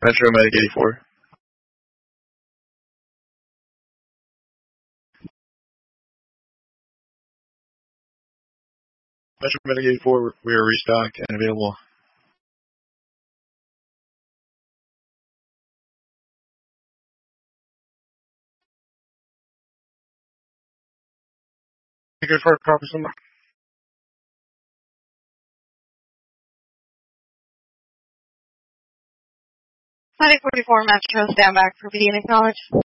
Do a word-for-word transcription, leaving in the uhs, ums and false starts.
Metro Medic eighty-four. Metro Medic eighty-four, we are restocked and available. Good for a copy somewhere. Medic forty-four Metro, stand back for being acknowledged.